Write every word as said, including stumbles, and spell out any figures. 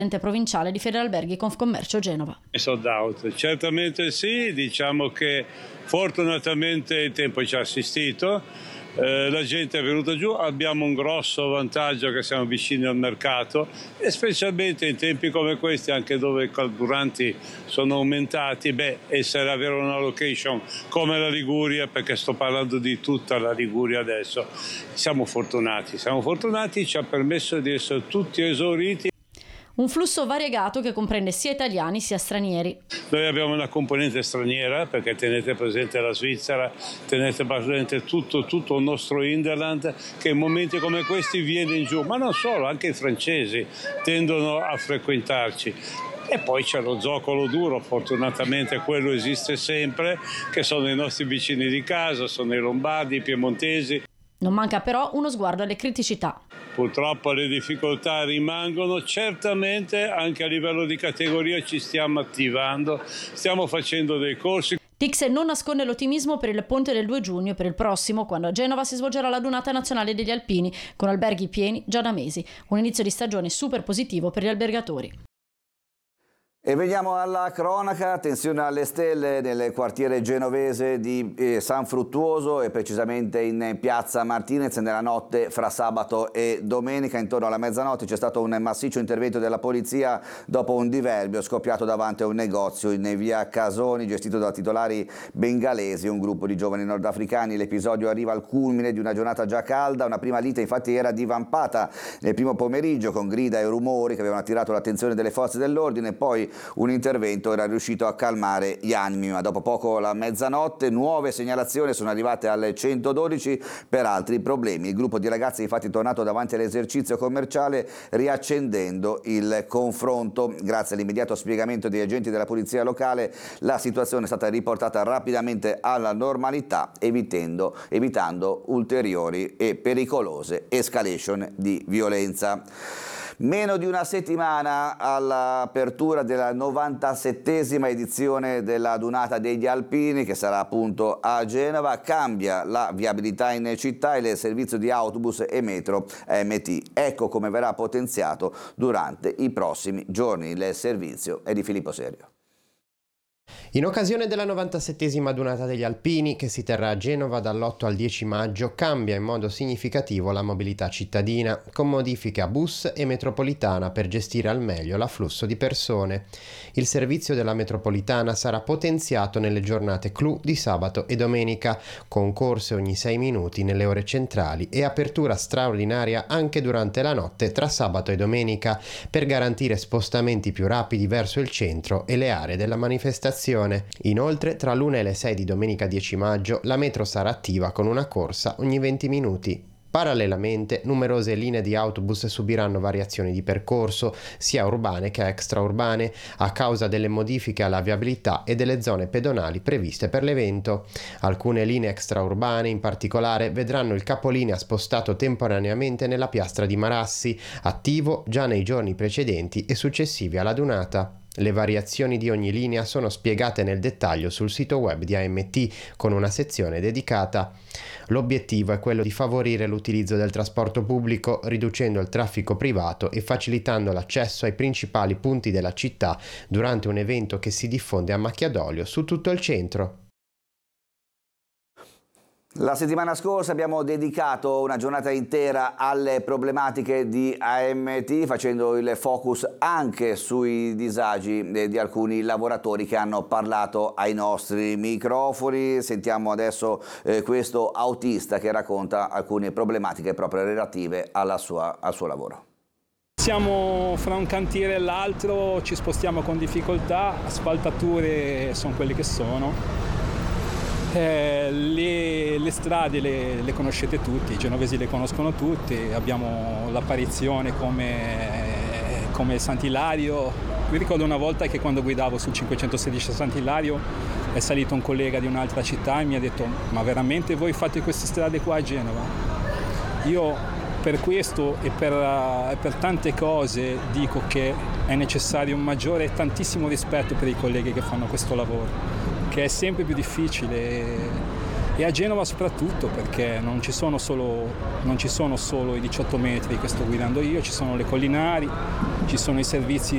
provinciale di Federalberghi Confcommercio Genova. Sold out, certamente sì, diciamo che fortunatamente il tempo ci ha assistito, eh, la gente è venuta giù, abbiamo un grosso vantaggio che siamo vicini al mercato e specialmente in tempi come questi, anche dove i carburanti sono aumentati, beh, essere avere una location come la Liguria, perché sto parlando di tutta la Liguria adesso, siamo fortunati, siamo fortunati, ci ha permesso di essere tutti esauriti. Un flusso variegato che comprende sia italiani sia stranieri. Noi abbiamo una componente straniera, perché tenete presente la Svizzera, tenete presente tutto, tutto il nostro Hinterland, che in momenti come questi viene in giù, ma non solo, anche i francesi tendono a frequentarci. E poi c'è lo zoccolo duro, fortunatamente quello esiste sempre, che sono i nostri vicini di casa, sono i lombardi, i piemontesi. Non manca però uno sguardo alle criticità. Purtroppo le difficoltà rimangono, certamente anche a livello di categoria ci stiamo attivando, stiamo facendo dei corsi. Tix non nasconde l'ottimismo per il ponte del due giugno e per il prossimo, quando a Genova si svolgerà la Dunata Nazionale degli Alpini, con alberghi pieni già da mesi. Un inizio di stagione super positivo per gli albergatori. E veniamo alla cronaca, attenzione alle stelle nel quartiere genovese di eh, San Fruttuoso e precisamente in piazza Martinez nella notte fra sabato e domenica. Intorno alla mezzanotte c'è stato un massiccio intervento della polizia dopo un diverbio scoppiato davanti a un negozio in via Casoni gestito da titolari bengalesi, un gruppo di giovani nordafricani. L'episodio arriva al culmine di una giornata già calda, una prima lite infatti era divampata nel primo pomeriggio con grida e rumori che avevano attirato l'attenzione delle forze dell'ordine, poi un intervento era riuscito a calmare gli animi, ma dopo poco la mezzanotte nuove segnalazioni sono arrivate alle centododici per altri problemi. Il gruppo di ragazzi è infatti tornato davanti all'esercizio commerciale riaccendendo il confronto. Grazie all'immediato spiegamento degli agenti della polizia locale la situazione è stata riportata rapidamente alla normalità, evitando, evitando ulteriori e pericolose escalation di violenza. Meno di una settimana all'apertura della novantasettesima edizione della Dunata degli Alpini, che sarà appunto a Genova, cambia la viabilità in città e il servizio di autobus e metro M T. Ecco come verrà potenziato durante i prossimi giorni. Il servizio è di Filippo Serio. In occasione della novantasettesima Dunata degli Alpini, che si terrà a Genova dall'otto al dieci maggio, cambia in modo significativo la mobilità cittadina, con modifiche a bus e metropolitana per gestire al meglio l'afflusso di persone. Il servizio della metropolitana sarà potenziato nelle giornate clou di sabato e domenica, con corse ogni sei minuti nelle ore centrali e apertura straordinaria anche durante la notte tra sabato e domenica, per garantire spostamenti più rapidi verso il centro e le aree della manifestazione. Inoltre, tra l'una e le sei di domenica dieci maggio, la metro sarà attiva con una corsa ogni venti minuti. Parallelamente, numerose linee di autobus subiranno variazioni di percorso, sia urbane che extraurbane, a causa delle modifiche alla viabilità e delle zone pedonali previste per l'evento. Alcune linee extraurbane, in particolare, vedranno il capolinea spostato temporaneamente nella piastra di Marassi, attivo già nei giorni precedenti e successivi alla Dunata. Le variazioni di ogni linea sono spiegate nel dettaglio sul sito web di A M T con una sezione dedicata. L'obiettivo è quello di favorire l'utilizzo del trasporto pubblico, riducendo il traffico privato e facilitando l'accesso ai principali punti della città durante un evento che si diffonde a macchia d'olio su tutto il centro. La settimana scorsa abbiamo dedicato una giornata intera alle problematiche di A M T, facendo il focus anche sui disagi di alcuni lavoratori che hanno parlato ai nostri microfoni. Sentiamo adesso eh, questo autista che racconta alcune problematiche proprio relative alla sua, al suo lavoro. Siamo fra un cantiere e l'altro, ci spostiamo con difficoltà, asfaltature sono quelle che sono. Eh, le, le strade le, le conoscete tutti, i genovesi le conoscono tutti, abbiamo l'apparizione come, come Sant'Ilario. Mi ricordo una volta che quando guidavo sul cinquecentosedici a Sant'Ilario è salito un collega di un'altra città e mi ha detto: ma veramente voi fate queste strade qua a Genova? Io per questo e per, uh, per tante cose dico che è necessario un maggiore e tantissimo rispetto per i colleghi che fanno questo lavoro, che è sempre più difficile, e a Genova soprattutto, perché non ci sono solo, non ci sono solo i diciotto metri che sto guidando io, ci sono le collinari, ci sono i servizi